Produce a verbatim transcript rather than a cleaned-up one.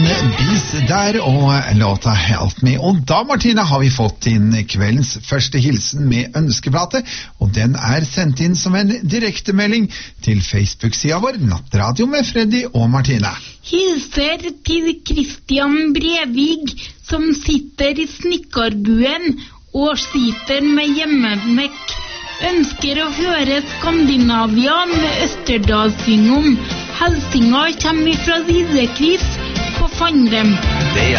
Bees der og låta Help Me. Og da, Martina, har vi fått inn kveldens første hilsen med ønskeplate, og den er sendt inn som en direktemelding til Facebook-sida vår, Nattradio med Freddy og Martina. Hilser til Christian Brevig, som sitter i snikkarbuen og sliter med hjemmemekk. Ønsker å høre Skandinavia med Østerdalssyngom. Helsinga kommer fra Lille Chris på Fandrem.